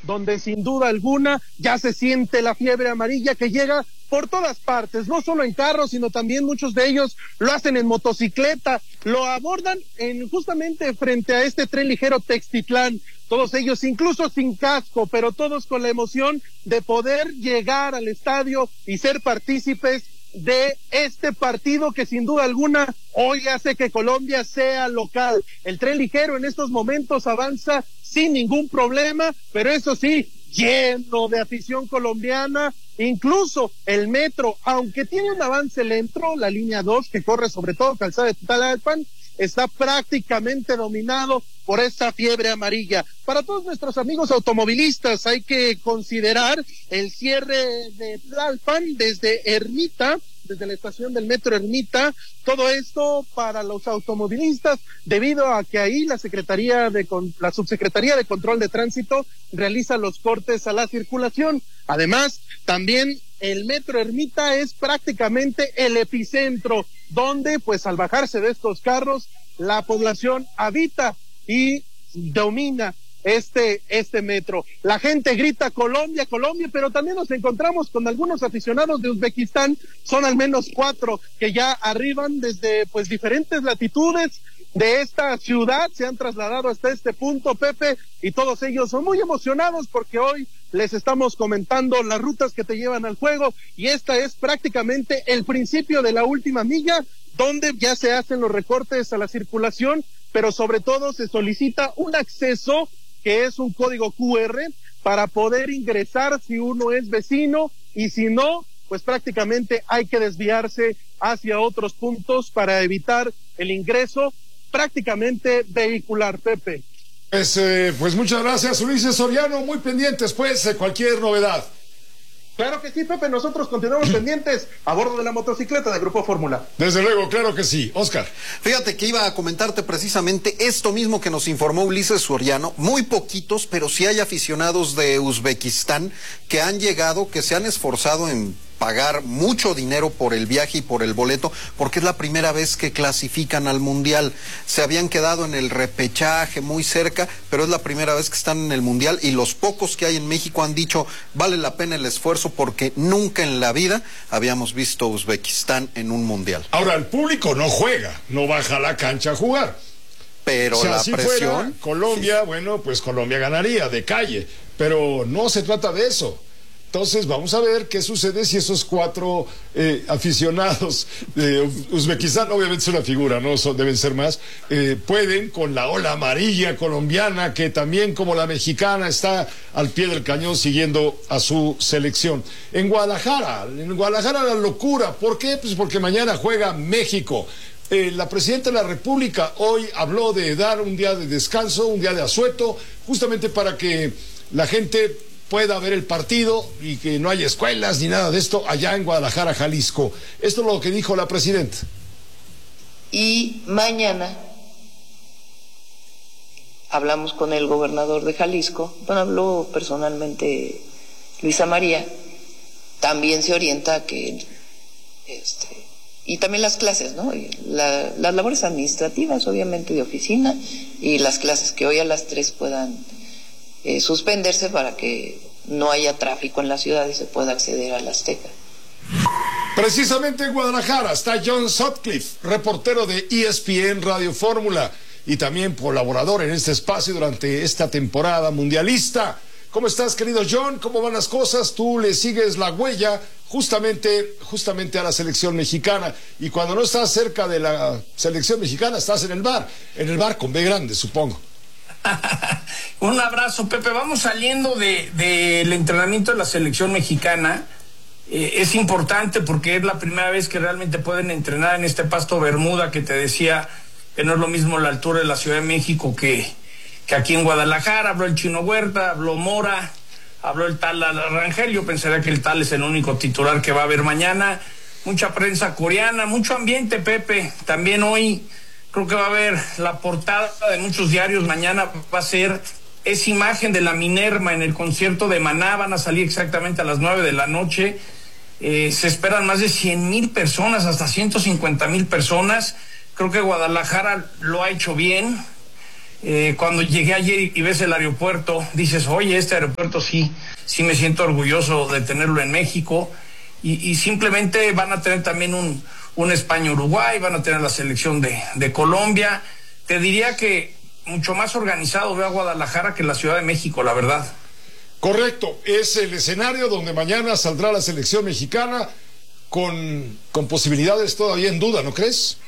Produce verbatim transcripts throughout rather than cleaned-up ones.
donde sin duda alguna ya se siente la fiebre amarilla que llega por todas partes, no solo en carros, sino también muchos de ellos lo hacen en motocicleta, lo abordan en justamente frente a este tren ligero Textitlán, todos ellos incluso sin casco, pero todos con la emoción de poder llegar al estadio y ser partícipes de este partido que sin duda alguna hoy hace que Colombia sea local. El tren ligero en estos momentos avanza sin ningún problema, pero eso sí, lleno de afición colombiana. Incluso el metro, aunque tiene un avance lento, la línea dos que corre sobre todo calzada de Tlalpan, está prácticamente dominado por esta fiebre amarilla. Para todos nuestros amigos automovilistas hay que considerar el cierre de Tlalpan desde Ermita, desde la estación del metro Ermita, todo esto para los automovilistas, debido a que ahí la Secretaría de la Subsecretaría de Control de Tránsito realiza los cortes a la circulación. Además, también el metro Ermita es prácticamente el epicentro, donde pues al bajarse de estos carros, la población habita y domina este, este metro. La gente grita Colombia, Colombia, pero también nos encontramos con algunos aficionados de Uzbekistán, son al menos cuatro que ya arriban desde pues diferentes latitudes de esta ciudad, se han trasladado hasta este punto, Pepe, y todos ellos son muy emocionados porque hoy les estamos comentando las rutas que te llevan al juego, y esta es prácticamente el principio de la última milla, donde ya se hacen los recortes a la circulación, pero sobre todo se solicita un acceso que es un código cu erre para poder ingresar si uno es vecino, y si no, pues prácticamente hay que desviarse hacia otros puntos para evitar el ingreso prácticamente vehicular, Pepe. Pues, eh, pues muchas gracias, Ulises Soriano, muy pendientes pues de cualquier novedad. Claro que sí, Pepe, nosotros continuamos pendientes a bordo de la motocicleta del Grupo Fórmula. Desde luego, claro que sí. Oscar. Fíjate que iba a comentarte precisamente esto mismo que nos informó Ulises Soriano. Muy poquitos, pero sí hay aficionados de Uzbekistán que han llegado, que se han esforzado en pagar mucho dinero por el viaje y por el boleto, porque es la primera vez que clasifican al Mundial. Se habían quedado en el repechaje muy cerca, pero es la primera vez que están en el Mundial, y los pocos que hay en México han dicho vale la pena el esfuerzo porque nunca en la vida habíamos visto Uzbekistán en un Mundial. Ahora, el público no juega, no baja a la cancha a jugar. Pero o sea, la si presión... fuera Colombia, sí. Bueno, pues Colombia ganaría de calle, pero no se trata de eso. Entonces vamos a ver qué sucede si esos cuatro eh, aficionados de Uzbekistán, obviamente es una figura, no Son, deben ser más, eh, pueden con la ola amarilla colombiana, que también como la mexicana está al pie del cañón siguiendo a su selección. En Guadalajara, en Guadalajara la locura, ¿por qué? Pues porque mañana juega México. Eh, la presidenta de la República hoy habló de dar un día de descanso, un día de asueto, justamente para que la gente pueda ver el partido y que no haya escuelas ni nada de esto allá en Guadalajara, Jalisco. Esto es lo que dijo la presidenta. Y mañana hablamos con el gobernador de Jalisco, bueno, habló personalmente Luisa María, también se orienta a que, este, y también las clases, ¿no? La, las labores administrativas, obviamente, de oficina, y las clases que hoy a las tres puedan Eh, suspenderse para que no haya tráfico en la ciudad y se pueda acceder a la Azteca. Precisamente en Guadalajara está John Sutcliffe, reportero de E S P N Radio Fórmula y también colaborador en este espacio durante esta temporada mundialista. ¿Cómo estás, querido John? ¿Cómo van las cosas? Tú le sigues la huella justamente, justamente a la selección mexicana, y cuando no estás cerca de la selección mexicana estás en el bar, en el bar con B grande, supongo. Un abrazo, Pepe. Vamos saliendo de, del entrenamiento de la selección mexicana. Eh, es importante porque es la primera vez que realmente pueden entrenar en este pasto Bermuda, que te decía que no es lo mismo la altura de la Ciudad de México que, que aquí en Guadalajara. Habló el Chino Huerta, habló Mora, habló el tal Rangel. Yo pensaría que el tal es el único titular que va a haber mañana. Mucha prensa coreana, mucho ambiente, Pepe. También hoy creo que va a haber la portada de muchos diarios. Mañana va a ser esa imagen de la Minerva en el concierto de Maná. Van a salir exactamente a las nueve de la noche. Eh, se esperan más de cien mil personas, hasta ciento cincuenta mil personas. Creo que Guadalajara lo ha hecho bien. Eh, cuando llegué ayer y ves el aeropuerto, dices, oye, este aeropuerto sí, sí me siento orgulloso de tenerlo en México. Y, y simplemente van a tener también un, un España-Uruguay, van a tener la selección de, de Colombia. Te diría que mucho más organizado veo a Guadalajara que la Ciudad de México, la verdad. Correcto, es el escenario donde mañana saldrá la selección mexicana con, con posibilidades todavía en duda, ¿no crees?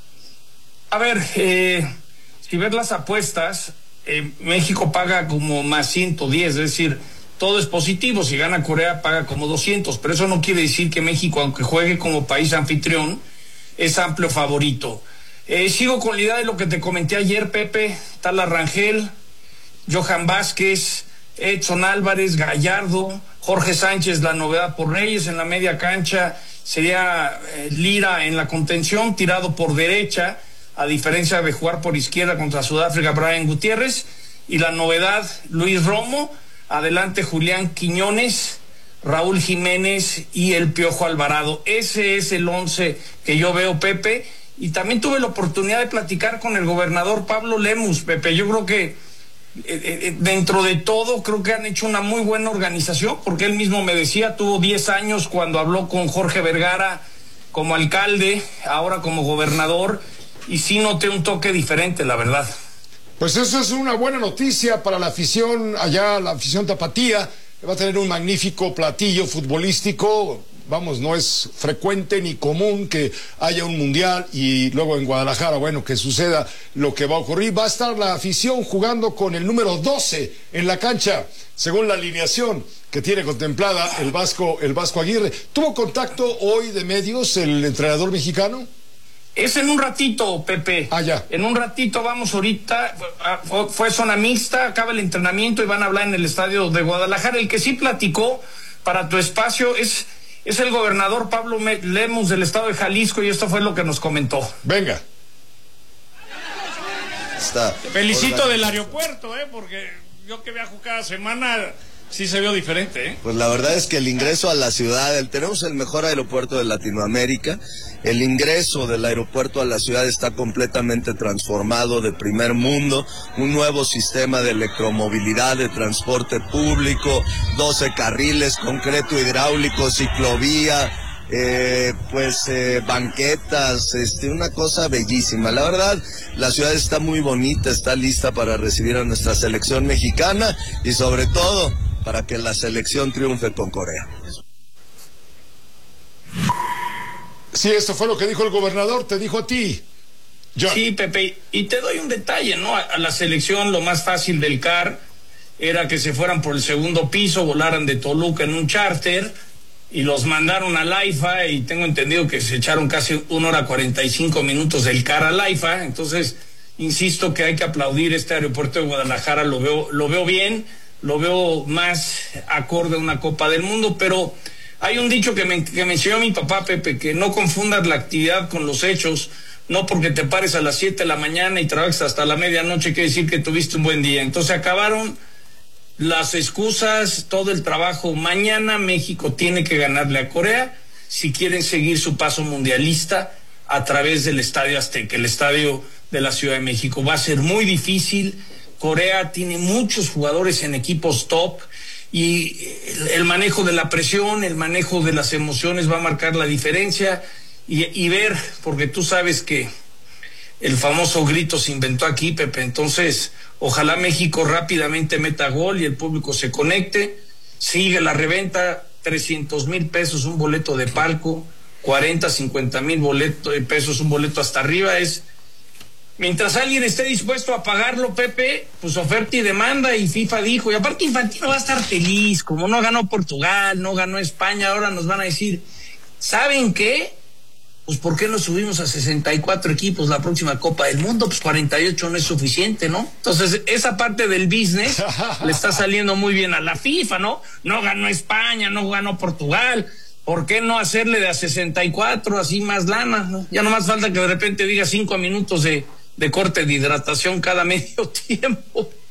A ver, eh, si ves las apuestas, eh, México paga como más ciento diez, es decir, todo es positivo. Si gana Corea paga como doscientos, pero eso no quiere decir que México, aunque juegue como país anfitrión, es amplio favorito. Eh, sigo con la idea de lo que te comenté ayer, Pepe. Tala Rangel, Johan Vázquez, Edson Álvarez, Gallardo, Jorge Sánchez, la novedad por Reyes en la media cancha. Sería eh, Lira en la contención, tirado por derecha, a diferencia de jugar por izquierda contra Sudáfrica, Brian Gutiérrez. Y la novedad, Luis Romo, adelante Julián Quiñones, Raúl Jiménez y el Piojo Alvarado. Ese es el once que yo veo, Pepe. Y también tuve la oportunidad de platicar con el gobernador Pablo Lemus, Pepe. Yo creo que eh, eh, dentro de todo creo que han hecho una muy buena organización, porque él mismo me decía, tuvo diez años cuando habló con Jorge Vergara como alcalde, ahora como gobernador, y sí noté un toque diferente, la verdad. Pues eso es una buena noticia para la afición allá, la afición tapatía. Va a tener un magnífico platillo futbolístico. Vamos, no es frecuente ni común que haya un mundial y luego en Guadalajara, bueno, que suceda lo que va a ocurrir. Va a estar la afición jugando con el número doce en la cancha, según la alineación que tiene contemplada el Vasco, el Vasco Aguirre. ¿Tuvo contacto hoy de medios el entrenador mexicano? Es en un ratito, Pepe. Ah, ya. En un ratito vamos ahorita. Fue, fue zona mixta, acaba el entrenamiento y van a hablar en el estadio de Guadalajara. El que sí platicó para tu espacio es, es el gobernador Pablo Lemus del estado de Jalisco, y esto fue lo que nos comentó. Venga. Está Te felicito del aeropuerto, ¿eh? Porque yo que viajo cada semana sí se vio diferente, ¿eh? Pues la verdad es que el ingreso a la ciudad, el, tenemos el mejor aeropuerto de Latinoamérica. El ingreso del aeropuerto a la ciudad está completamente transformado, de primer mundo, un nuevo sistema de electromovilidad, de transporte público, doce carriles, concreto hidráulico, ciclovía, eh, pues eh, banquetas, este, una cosa bellísima. La verdad, la ciudad está muy bonita, está lista para recibir a nuestra selección mexicana y sobre todo para que la selección triunfe con Corea. Sí, esto fue lo que dijo el gobernador, te dijo a ti, John. Sí, Pepe, y te doy un detalle, ¿no? A, a la selección lo más fácil del C A R era que se fueran por el segundo piso, volaran de Toluca en un charter y los mandaron a Laifa, y tengo entendido que se echaron casi una hora cuarenta y cinco minutos del C A R a Laifa. Entonces, insisto que hay que aplaudir este aeropuerto de Guadalajara, lo veo, lo veo bien, lo veo más acorde a una Copa del Mundo, pero hay un dicho que me, que me enseñó mi papá, Pepe, que no confundas la actividad con los hechos. No porque te pares a las siete de la mañana y trabajes hasta la medianoche quiere decir que tuviste un buen día. Entonces acabaron las excusas, todo el trabajo. Mañana México tiene que ganarle a Corea si quieren seguir su paso mundialista a través del Estadio Azteca, el estadio de la Ciudad de México. Va a ser muy difícil. Corea tiene muchos jugadores en equipos top, y el manejo de la presión, el manejo de las emociones va a marcar la diferencia, y, y ver, porque tú sabes que el famoso grito se inventó aquí, Pepe. Entonces ojalá México rápidamente meta gol y el público se conecte. Sigue la reventa, trescientos mil pesos un boleto de palco, cuarenta, cincuenta mil pesos un boleto hasta arriba. Es mientras alguien esté dispuesto a pagarlo, Pepe, pues oferta y demanda, y FIFA dijo, y aparte Infantino va a estar feliz, como no ganó Portugal, no ganó España, ahora nos van a decir, ¿saben qué? Pues ¿por qué no subimos a sesenta y cuatro equipos la próxima Copa del Mundo? Pues cuarenta y ocho no es suficiente, ¿no? Entonces esa parte del business le está saliendo muy bien a la FIFA, ¿no? No ganó España, no ganó Portugal, ¿por qué no hacerle de a sesenta y cuatro así más lana, ¿no? Ya nomás falta que de repente diga cinco minutos de de corte de hidratación cada medio tiempo.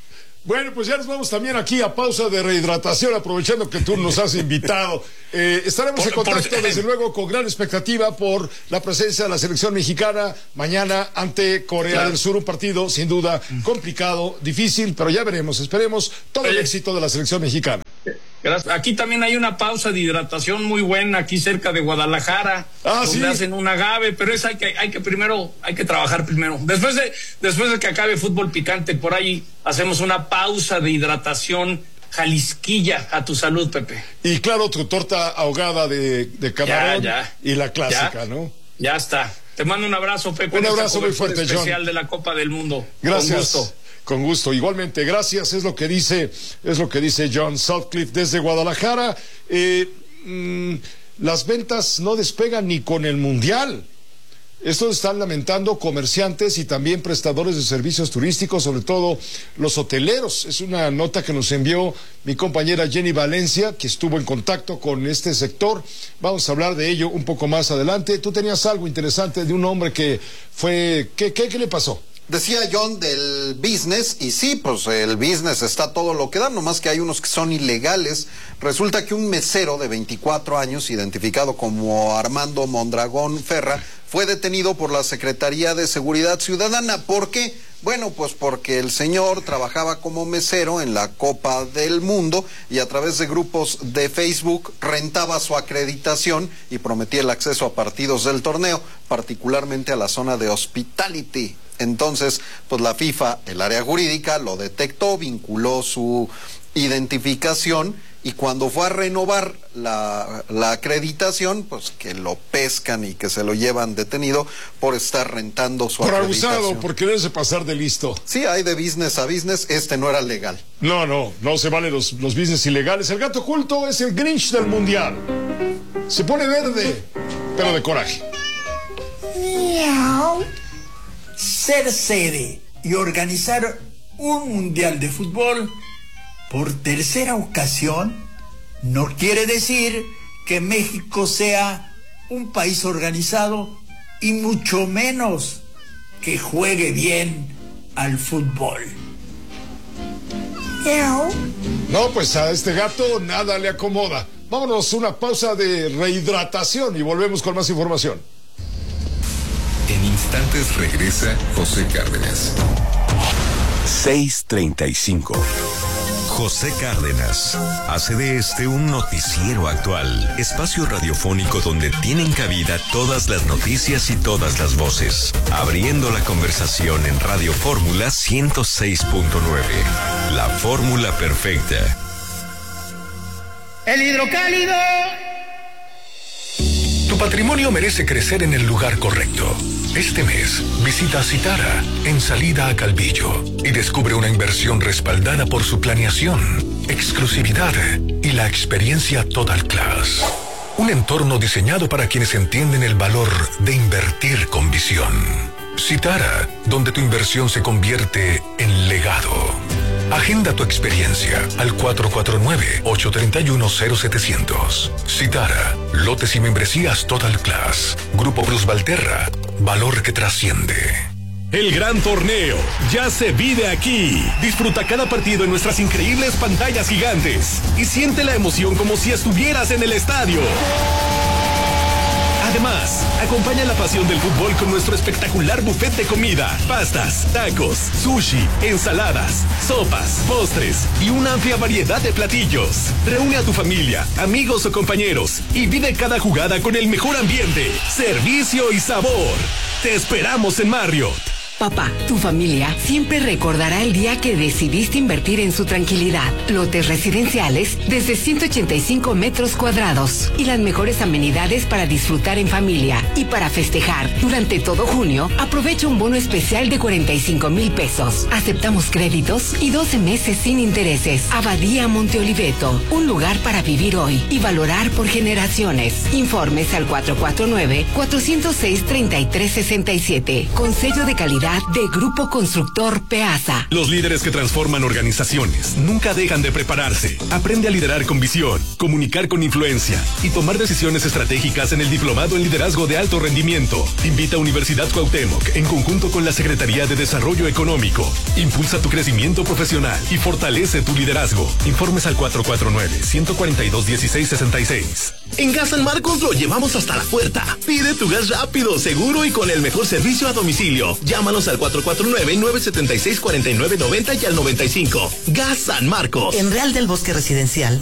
Bueno, pues ya nos vamos también aquí a pausa de rehidratación, aprovechando que tú nos has invitado. Eh, estaremos por, en contacto, por... desde luego, con gran expectativa por la presencia de la selección mexicana mañana ante Corea claro. del Sur. Un partido, sin duda, complicado, difícil, pero ya veremos. Esperemos todo el éxito de la selección mexicana. Gracias. Aquí también hay una pausa de hidratación muy buena, aquí cerca de Guadalajara, ah, donde ¿sí? hacen un agave, pero es hay que, hay que primero, hay que trabajar primero. Después de, después de que acabe Fútbol Picante, por ahí hacemos una pausa de hidratación jalisquilla. A tu salud, Pepe. Y claro, tu torta ahogada de, de camarón ya, ya, y la clásica, ya, ¿no? Ya está. Te mando un abrazo, Pepe. Un abrazo muy fuerte, John. Especial de la Copa del Mundo. Gracias. Con gusto. Con gusto, igualmente, gracias, es lo que dice, es lo que dice John Sutcliffe desde Guadalajara. Eh, mmm, las ventas no despegan ni con el Mundial. Esto están lamentando comerciantes y también prestadores de servicios turísticos, sobre todo los hoteleros. Es una nota que nos envió mi compañera Jenny Valencia, que estuvo en contacto con este sector. Vamos a hablar de ello un poco más adelante. Tú tenías algo interesante de un hombre que fue, ¿qué, qué, qué le pasó? Decía John del business, y sí, pues el business está todo lo que da, nomás que hay unos que son ilegales. Resulta que un mesero de veinticuatro años, identificado como Armando Mondragón Ferra, fue detenido por la Secretaría de Seguridad Ciudadana. ¿Por qué? Bueno, pues porque el señor trabajaba como mesero en la Copa del Mundo y a través de grupos de Facebook rentaba su acreditación y prometía el acceso a partidos del torneo, particularmente a la zona de hospitality. Entonces, pues la FIFA, el área jurídica, lo detectó, vinculó su identificación y cuando fue a renovar la, la acreditación, pues que lo pescan y que se lo llevan detenido por estar rentando su por acreditación. Por abusado, por quererse pasar de listo. Sí, hay de business a business, este no era legal. No, no, no se valen los, los business ilegales. El gato oculto es el Grinch del Mundial. Se pone verde, pero de coraje. Miau. Ser sede y organizar un mundial de fútbol por tercera ocasión no quiere decir que México sea un país organizado y mucho menos que juegue bien al fútbol. No, pues a este gato nada le acomoda. Vámonos a una pausa de rehidratación y volvemos con más información. En instantes regresa José Cárdenas. seis treinta y cinco. José Cárdenas hace de este un noticiero actual, espacio radiofónico donde tienen cabida todas las noticias y todas las voces, abriendo la conversación en Radio Fórmula ciento seis punto nueve, la fórmula perfecta. El hidrocálido. Tu patrimonio merece crecer en el lugar correcto. Este mes, visita Citara, en salida a Calvillo, y descubre una inversión respaldada por su planeación, exclusividad y la experiencia Total Class. Un entorno diseñado para quienes entienden el valor de invertir con visión. Citara, donde tu inversión se convierte en legado. Agenda tu experiencia al cuatro cuatro nueve, ocho tres uno, cero siete cero cero. Citara, lotes y membresías Total Class. Grupo Plus Valterra, valor que trasciende. El gran torneo ya se vive aquí. Disfruta cada partido en nuestras increíbles pantallas gigantes y siente la emoción como si estuvieras en el estadio. Además, acompaña la pasión del fútbol con nuestro espectacular buffet de comida, pastas, tacos, sushi, ensaladas, sopas, postres y una amplia variedad de platillos. Reúne a tu familia, amigos o compañeros y vive cada jugada con el mejor ambiente, servicio y sabor. Te esperamos en Marriott. Papá, tu familia siempre recordará el día que decidiste invertir en su tranquilidad. Lotes residenciales desde ciento ochenta y cinco metros cuadrados y las mejores amenidades para disfrutar en familia. Y para festejar, durante todo junio, aprovecha un bono especial de cuarenta y cinco mil pesos. Aceptamos créditos y doce meses sin intereses. Abadía Monte Oliveto, un lugar para vivir hoy y valorar por generaciones. Informes al cuatro cuatro nueve, cuatro cero seis, tres tres seis siete. Con sello de calidad calidad de Grupo Constructor Peasa. Los líderes que transforman organizaciones nunca dejan de prepararse. Aprende a liderar con visión, comunicar con influencia y tomar decisiones estratégicas en el Diplomado en Liderazgo de Alto Rendimiento. Invita a Universidad Cuauhtémoc en conjunto con la Secretaría de Desarrollo Económico. Impulsa tu crecimiento profesional y fortalece tu liderazgo. Informes al cuatro cuatro nueve, uno cuatro dos, uno seis seis seis. En Gas San Marcos lo llevamos hasta la puerta. Pide tu gas rápido, seguro y con el mejor servicio a domicilio. Llámanos al cuatro cuatro nueve, nueve siete seis, cuatro nueve nueve cero y al noventa y cinco. Gas San Marcos. En Real del Bosque Residencial